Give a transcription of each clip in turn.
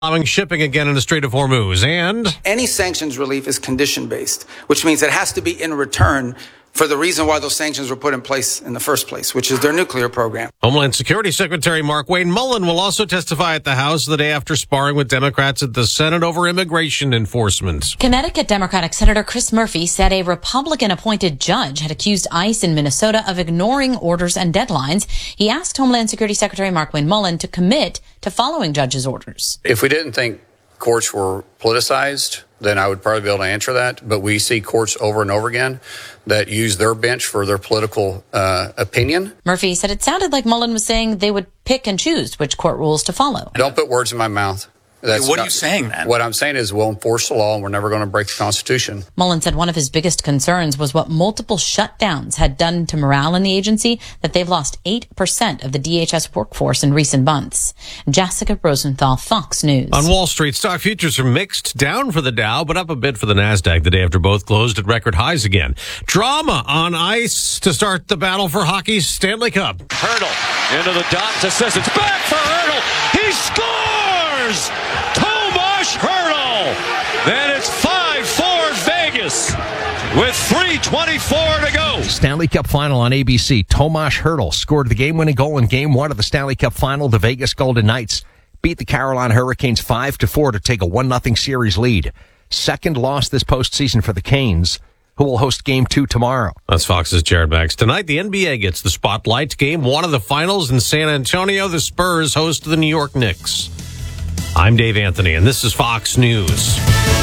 allowing shipping again in the Strait of Hormuz. And any sanctions relief is condition-based, which means it has to be in return for the reason why those sanctions were put in place in the first place, which is their nuclear program. Homeland Security Secretary Markwayne Mullin will also testify at the House the day after sparring with Democrats at the Senate over immigration enforcement. Connecticut Democratic Senator Chris Murphy said a Republican-appointed judge had accused ICE in Minnesota of ignoring orders and deadlines. He asked Homeland Security Secretary Markwayne Mullin to commit to following judges' orders. If we didn't think courts were politicized, then I would probably be able to answer that. But we see courts over and over again that use their bench for their political opinion. Murphy said it sounded like Mullin was saying they would pick and choose which court rules to follow. Don't put words in my mouth. What are you saying then? What I'm saying is we'll enforce the law and we're never going to break the Constitution. Mullin said one of his biggest concerns was what multiple shutdowns had done to morale in the agency, that they've lost 8% of the DHS workforce in recent months. Jessica Rosenthal, Fox News. On Wall Street, stock futures are mixed, down for the Dow, but up a bit for the NASDAQ the day after both closed at record highs again. Drama on ice to start the battle for hockey's Stanley Cup. Hurdle into the dot to says it's back for Hurdle. He scores! Tomas Hurdle. Then it's 5-4 Vegas with 3:24 to go. Stanley Cup Final on ABC. Tomas Hurdle scored the game-winning goal in Game 1 of the Stanley Cup Final. The Vegas Golden Knights beat the Carolina Hurricanes 5-4 to take a 1-0 series lead. Second loss this postseason for the Canes, who will host Game 2 tomorrow. That's Fox's Jared Max. Tonight, the NBA gets the spotlight. Game 1 of the finals in San Antonio. The Spurs host the New York Knicks. I'm Dave Anthony, and this is Fox News.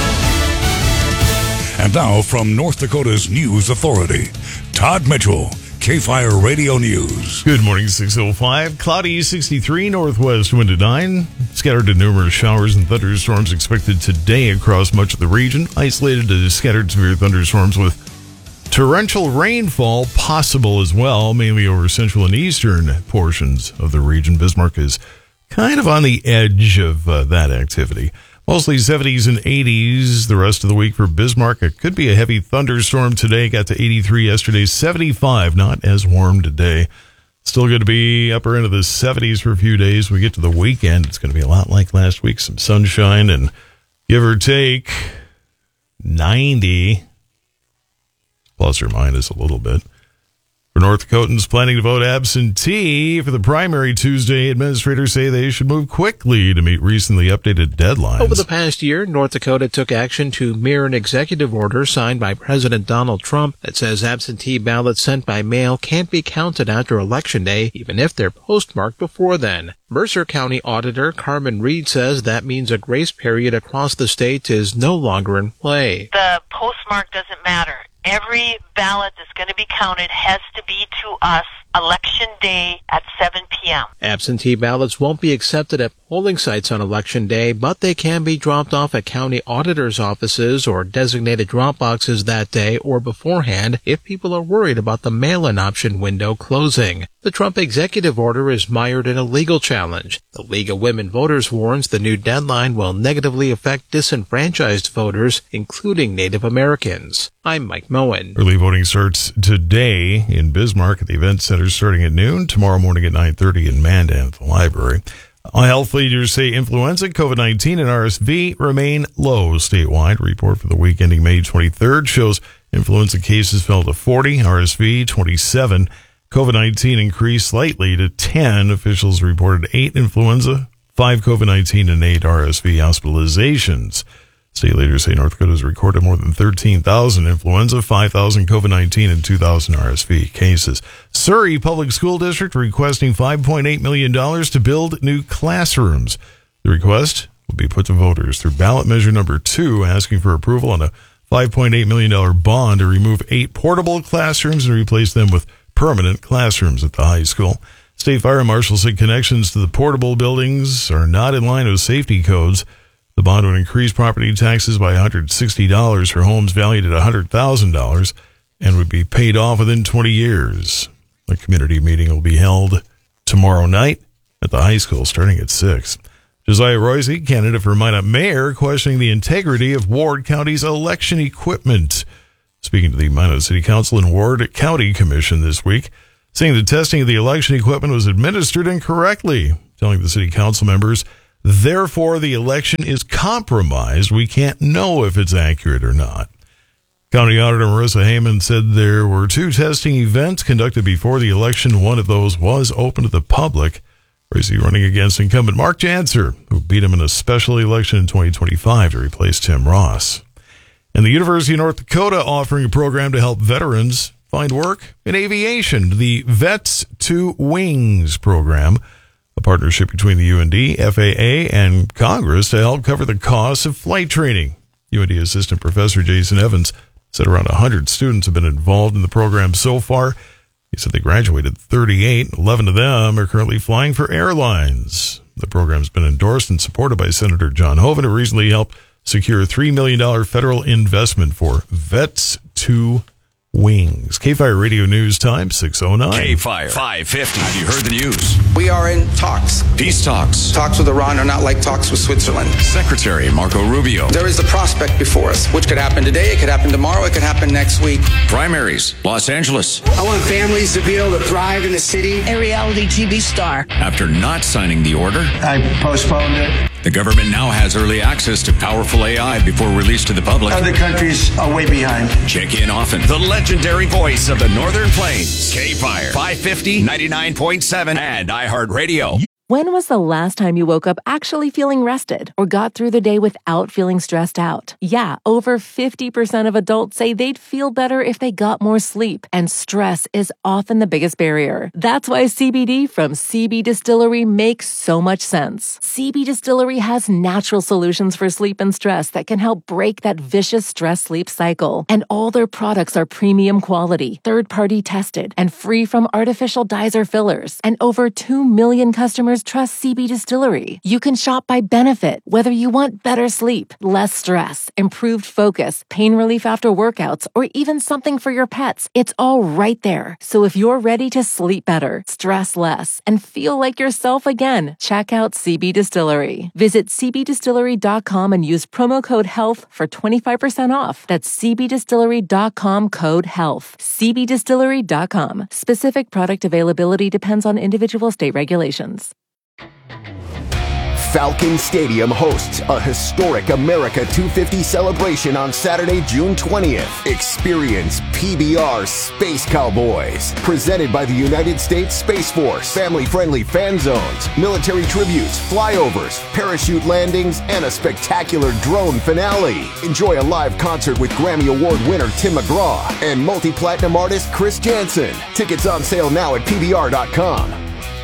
And now from North Dakota's News Authority, Todd Mitchell, KFire Radio News. Good morning, 6:05. Cloudy, 63, northwest wind at 9. Scattered to numerous showers and thunderstorms expected today across much of the region. Isolated to scattered severe thunderstorms with torrential rainfall possible as well, mainly over central and eastern portions of the region. Bismarck is kind of on the edge of that activity. Mostly 70s and 80s the rest of the week for Bismarck. It could be a heavy thunderstorm today. Got to 83 yesterday, 75. Not as warm today. Still going to be upper end of the 70s for a few days. When we get to the weekend, it's going to be a lot like last week. Some sunshine and give or take 90, plus or minus a little bit. For North Dakotans planning to vote absentee for the primary Tuesday, administrators say they should move quickly to meet recently updated deadlines. Over the past year, North Dakota took action to mirror an executive order signed by President Donald Trump that says absentee ballots sent by mail can't be counted after Election Day, even if they're postmarked before then. Mercer County Auditor Carmen Reed says that means a grace period across the state is no longer in play. The postmark doesn't matter. Every ballot that's going to be counted has to be to us Election Day at 7 p.m. Absentee ballots won't be accepted at polling sites on Election Day, but they can be dropped off at county auditors' offices or designated drop boxes that day or beforehand if people are worried about the mail-in option window closing. The Trump executive order is mired in a legal challenge. The League of Women Voters warns the new deadline will negatively affect disenfranchised voters, including Native Americans. I'm Mike Moen. Early voting starts today in Bismarck at the Event Center starting at noon, tomorrow morning at 9:30 in Mandan at the library. Health leaders say influenza, COVID-19, and RSV remain low statewide. Report for the week ending May 23rd shows influenza cases fell to 40, RSV 27. COVID-19 increased slightly to 10. Officials reported 8 influenza, 5 COVID-19, and 8 RSV hospitalizations. State leaders say North Dakota has recorded more than 13,000 influenza, 5,000 COVID-19, and 2,000 RSV cases. Surrey Public School District requesting $5.8 million to build new classrooms. The request will be put to voters through ballot measure number 2, asking for approval on a $5.8 million bond to remove 8 portable classrooms and replace them with permanent classrooms at the high school. State Fire Marshal said connections to the portable buildings are not in line with safety codes. The bond would increase property taxes by $160 for homes valued at $100,000 and would be paid off within 20 years. A community meeting will be held tomorrow night at the high school starting at 6. Josiah Royce, candidate for Minot mayor, questioning the integrity of Ward County's election equipment. Speaking to the Minot City Council and Ward County Commission this week, saying the testing of the election equipment was administered incorrectly, telling the city council members Therefore, the election is compromised. We can't know if it's accurate or not. County Auditor Marissa Heyman said there were 2 testing events conducted before the election. One of those was open to the public. Racy running against incumbent Mark Janser, who beat him in a special election in 2025 to replace Tim Ross. And the University of North Dakota offering a program to help veterans find work in aviation, the Vets to Wings program, a partnership between the UND, FAA, and Congress to help cover the costs of flight training. UND Assistant Professor Jason Evans said around 100 students have been involved in the program so far. He said they graduated 38. 11 of them are currently flying for airlines. The program's been endorsed and supported by Senator John Hoeven, who recently helped secure a $3 million federal investment for Vets to Wings. K-Fire Radio News Time, 6:09. K-Fire, 550. Have you heard the news? We are in talks. Peace talks. Talks with Iran are not like talks with Switzerland. Secretary Marco Rubio. There is a prospect before us, which could happen today, it could happen tomorrow, it could happen next week. Primaries, Los Angeles. I want families to be able to thrive in the city. A reality TV star. After not signing the order, I postponed it. the government now has early access to powerful AI before release to the public. Other countries are way behind. Check in often. The legendary voice of the Northern Plains. K-Fire, 550, 99.7, and iHeartRadio. When was the last time you woke up actually feeling rested or got through the day without feeling stressed out? Yeah, over 50% of adults say they'd feel better if they got more sleep, and stress is often the biggest barrier. That's why CBD from CB Distillery makes so much sense. CB Distillery has natural solutions for sleep and stress that can help break that vicious stress-sleep cycle. And all their products are premium quality, third-party tested, and free from artificial dyes or fillers. And over 2 million customers trust CB Distillery. You can shop by benefit, whether you want better sleep, less stress, improved focus, pain relief after workouts, or even something for your pets. It's all right there. So if you're ready to sleep better, stress less, and feel like yourself again, check out CB Distillery. Visit cbdistillery.com and use promo code HEALTH for 25% off. That's cbdistillery.com, code HEALTH. cbdistillery.com. Specific product availability depends on individual state regulations. Falcon Stadium hosts a historic America 250 celebration on Saturday, June 20th. Experience PBR Space Cowboys, presented by the United States Space Force. Family-friendly fan zones, military tributes, flyovers, parachute landings, and a spectacular drone finale. Enjoy a live concert with Grammy Award winner Tim McGraw and multi-platinum artist Chris Janson. Tickets on sale now at PBR.com.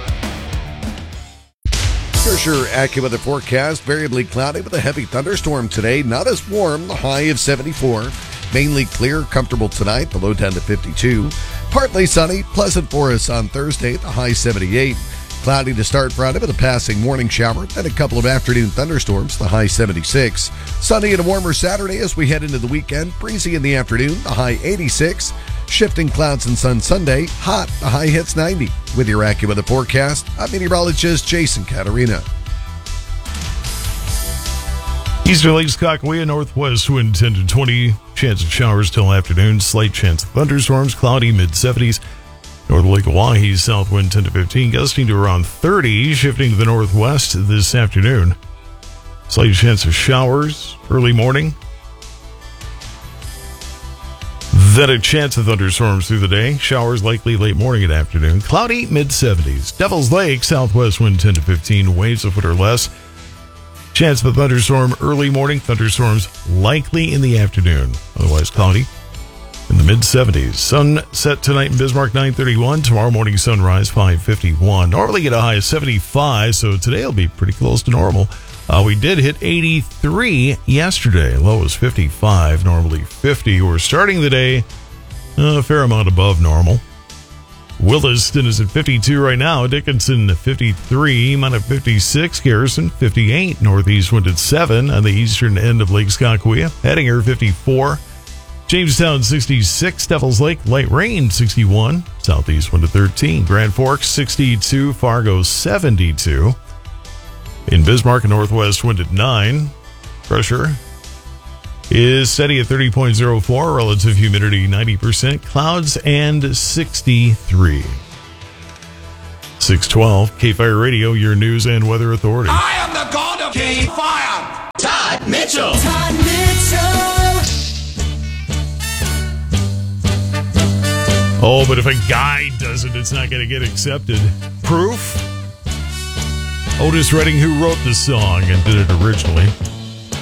Sure, AccuWeather forecast, variably cloudy with a heavy thunderstorm today. Not as warm, the high of 74. Mainly clear, comfortable tonight, the low down to 52. Partly sunny, pleasant for us on Thursday, the high 78. Cloudy to start Friday with a passing morning shower, then a couple of afternoon thunderstorms, the high 76. Sunny and a warmer Saturday as we head into the weekend. Breezy in the afternoon, the high 86. Shifting clouds and sun Sunday, hot, the high hits 90. With your AccuWeather forecast, I'm meteorologist Jason Caterina. Eastern Lakes, Kakawea, northwest wind 10 to 20. Chance of showers till afternoon. Slight chance of thunderstorms. Cloudy, mid-70s. North Lake Oahe, south wind 10 to 15. Gusting to around 30. Shifting to the northwest this afternoon. Slight chance of showers early morning. Then a chance of thunderstorms through the day. Showers likely late morning and afternoon. Cloudy, mid-70s. Devil's Lake, southwest wind 10 to 15. Waves a foot or less. Chance of a thunderstorm early morning. Thunderstorms likely in the afternoon. Otherwise cloudy in the mid-70s. Sunset tonight in Bismarck, 9:31. Tomorrow morning sunrise, 5:51. Normally get a high of 75, so today will be pretty close to normal. We did hit 83 yesterday. Low was 55, normally 50. We're starting the day a fair amount above normal. Williston is at 52 right now. Dickinson, 53. Mount at 56. Garrison, 58. Northeast wind at 7 on the eastern end of Lake Skakawea. Hettinger, 54. Jamestown, 66. Devil's Lake, light rain, 61. Southeast wind at 13. Grand Forks, 62. Fargo, 72. In Bismarck, a northwest wind at 9. Pressure is steady at 30.04. Relative humidity 90%. Clouds and 63. 612 K-Fire Radio, your news and weather authority. I am the god of K-Fire. Todd Mitchell. Todd Mitchell. Oh, but if a guy does it, it's not going to get accepted. Proof? Otis Redding, who wrote the song and did it originally.